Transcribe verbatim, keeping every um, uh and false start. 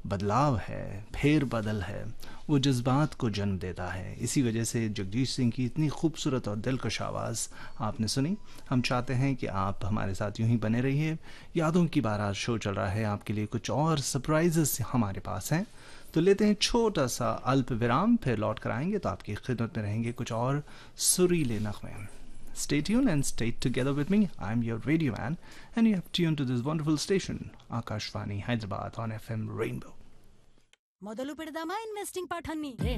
बदलाव है, फेर बदल है, वो जज्बात को जन्म देता है। इसी वजह से जगजीत सिंह की इतनी खूबसूरत और दिलकश आवाज़ आपने सुनी। हम चाहते हैं कि आप हमारे साथ यूं ही बने रहिए। यादों की बारात शो चल रहा है, आपके लिए कुछ और सरप्राइजेस हमारे पास हैं, तो लेते हैं छोटा सा अल्प विराम, फिर लौट कर आएंगे तो आपकी खिदमत में रहेंगे कुछ और सुरीले नगमे। Stay tuned and stay together with me. I'm your radio man, and you have tuned to this wonderful station, Akashvani Hyderabad on F M Rainbow. మొదలు పెడదామా ఇన్వెస్టింగ్ పాఠాన్ని?